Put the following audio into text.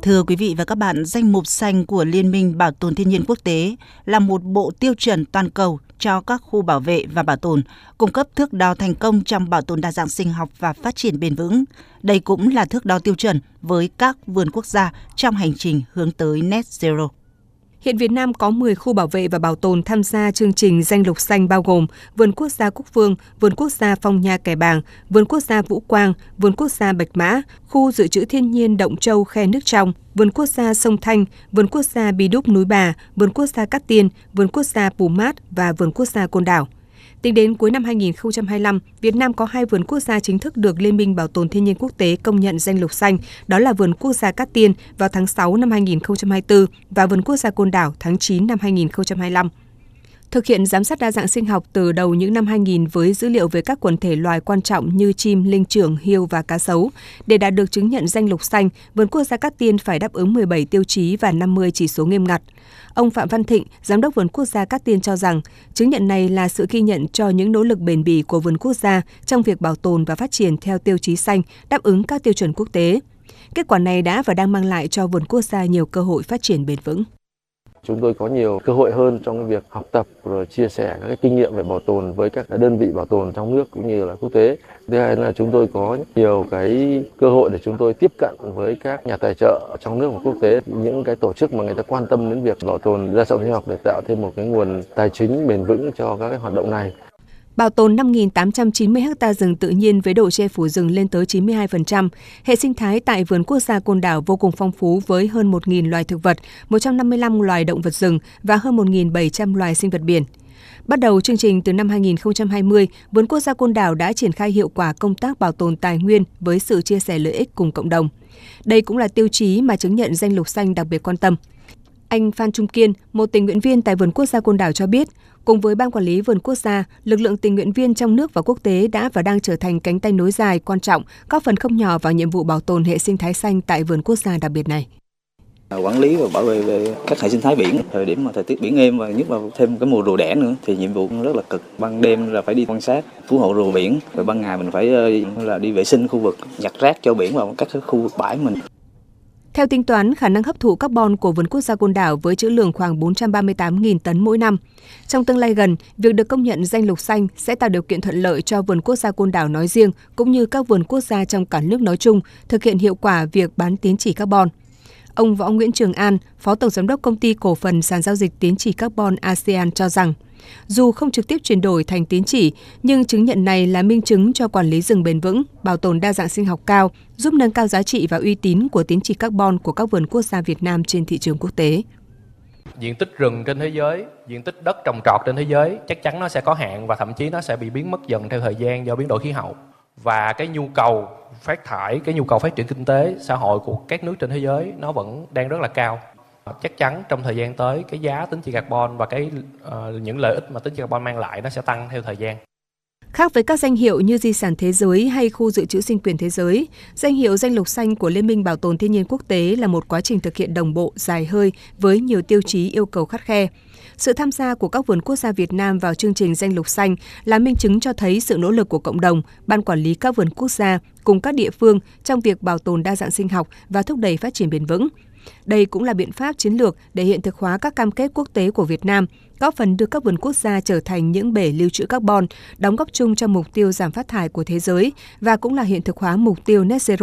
Thưa quý vị và các bạn, danh mục xanh của Liên minh Bảo tồn Thiên nhiên Quốc tế là một bộ tiêu chuẩn toàn cầu cho các khu bảo vệ và bảo tồn, cung cấp thước đo thành công trong bảo tồn đa dạng sinh học và phát triển bền vững. Đây cũng là thước đo tiêu chuẩn với các vườn quốc gia trong hành trình hướng tới Net Zero. Hiện Việt Nam có 10 khu bảo vệ và bảo tồn tham gia chương trình danh lục xanh bao gồm Vườn Quốc gia Cúc Phương, Vườn Quốc gia Phong Nha Kẻ Bàng, Vườn Quốc gia Vũ Quang, Vườn Quốc gia Bạch Mã, Khu dự trữ thiên nhiên Động Châu Khe Nước Trong, Vườn Quốc gia Sông Thanh, Vườn Quốc gia Bi Đúc Núi Bà, Vườn Quốc gia Cát Tiên, Vườn Quốc gia Pù Mát và Vườn Quốc gia Côn Đảo. Tính đến cuối năm 2025, Việt Nam có 2 vườn quốc gia chính thức được Liên minh Bảo tồn Thiên nhiên Quốc tế công nhận danh lục xanh, đó là Vườn Quốc gia Cát Tiên vào tháng 6 năm 2024 và Vườn Quốc gia Côn Đảo tháng 9 năm 2025. Thực hiện giám sát đa dạng sinh học từ đầu những năm 2000 với dữ liệu về các quần thể loài quan trọng như chim, linh trưởng, hươu và cá sấu. Để đạt được chứng nhận danh lục xanh, Vườn Quốc gia Cát Tiên phải đáp ứng 17 tiêu chí và 50 chỉ số nghiêm ngặt. Ông Phạm Văn Thịnh, Giám đốc Vườn Quốc gia Cát Tiên cho rằng, chứng nhận này là sự ghi nhận cho những nỗ lực bền bỉ của vườn quốc gia trong việc bảo tồn và phát triển theo tiêu chí xanh, đáp ứng các tiêu chuẩn quốc tế. Kết quả này đã và đang mang lại cho vườn quốc gia nhiều cơ hội phát triển bền vững. Chúng tôi có nhiều cơ hội hơn trong cái việc học tập rồi chia sẻ các cái kinh nghiệm về bảo tồn với các đơn vị bảo tồn trong nước cũng như là quốc tế. Thứ hai là chúng tôi có nhiều cái cơ hội để chúng tôi tiếp cận với các nhà tài trợ trong nước và quốc tế, những cái tổ chức mà người ta quan tâm đến việc bảo tồn đa dạng sinh học để tạo thêm một cái nguồn tài chính bền vững cho các cái hoạt động này. Bảo tồn 5.890 ha rừng tự nhiên với độ che phủ rừng lên tới 92%. Hệ sinh thái tại Vườn Quốc gia Côn Đảo vô cùng phong phú với hơn 1.000 loài thực vật, 155 loài động vật rừng và hơn 1.700 loài sinh vật biển. Bắt đầu chương trình từ năm 2020, Vườn Quốc gia Côn Đảo đã triển khai hiệu quả công tác bảo tồn tài nguyên với sự chia sẻ lợi ích cùng cộng đồng. Đây cũng là tiêu chí mà chứng nhận danh lục xanh đặc biệt quan tâm. Anh Phan Trung Kiên, một tình nguyện viên tại Vườn Quốc gia Côn Đảo cho biết, cùng với Ban Quản lý Vườn Quốc gia, lực lượng tình nguyện viên trong nước và quốc tế đã và đang trở thành cánh tay nối dài quan trọng, góp phần không nhỏ vào nhiệm vụ bảo tồn hệ sinh thái xanh tại vườn quốc gia đặc biệt này. Quản lý và bảo vệ các hệ sinh thái biển, thời điểm mà thời tiết biển êm và nhất là thêm cái mùa rùa đẻ nữa thì nhiệm vụ rất là cực. Ban đêm là phải đi quan sát, cứu hộ rùa biển, rồi ban ngày mình phải là đi vệ sinh khu vực, nhặt rác cho biển vào các khu vực bãi mình. Theo tính toán, khả năng hấp thụ carbon của Vườn Quốc gia Côn Đảo với trữ lượng khoảng 438.000 tấn mỗi năm. Trong tương lai gần, việc được công nhận danh lục xanh sẽ tạo điều kiện thuận lợi cho Vườn Quốc gia Côn Đảo nói riêng, cũng như các vườn quốc gia trong cả nước nói chung, thực hiện hiệu quả việc bán tín chỉ carbon. Ông Võ Nguyễn Trường An, Phó Tổng Giám đốc Công ty Cổ phần Sàn Giao dịch Tín chỉ Carbon ASEAN cho rằng, dù không trực tiếp chuyển đổi thành tín chỉ, nhưng chứng nhận này là minh chứng cho quản lý rừng bền vững, bảo tồn đa dạng sinh học cao, giúp nâng cao giá trị và uy tín của tín chỉ carbon của các vườn quốc gia Việt Nam trên thị trường quốc tế. Diện tích rừng trên thế giới, diện tích đất trồng trọt trên thế giới chắc chắn nó sẽ có hạn và thậm chí nó sẽ bị biến mất dần theo thời gian do biến đổi khí hậu. Và cái nhu cầu phát thải, cái nhu cầu phát triển kinh tế, xã hội của các nước trên thế giới nó vẫn đang rất là cao. Chắc chắn trong thời gian tới cái giá tín chỉ carbon và những lợi ích mà tín chỉ carbon mang lại nó sẽ tăng theo thời gian. Khác với các danh hiệu như di sản thế giới hay khu dự trữ sinh quyền thế giới, danh hiệu danh lục xanh của Liên minh Bảo tồn Thiên nhiên Quốc tế là một quá trình thực hiện đồng bộ, dài hơi với nhiều tiêu chí yêu cầu khắt khe. Sự tham gia của các vườn quốc gia Việt Nam vào chương trình danh lục xanh là minh chứng cho thấy sự nỗ lực của cộng đồng, ban quản lý các vườn quốc gia cùng các địa phương trong việc bảo tồn đa dạng sinh học và thúc đẩy phát triển bền vững. Đây cũng là biện pháp chiến lược để hiện thực hóa các cam kết quốc tế của Việt Nam, góp phần đưa các vườn quốc gia trở thành những bể lưu trữ carbon, đóng góp chung cho mục tiêu giảm phát thải của thế giới và cũng là hiện thực hóa mục tiêu Net Zero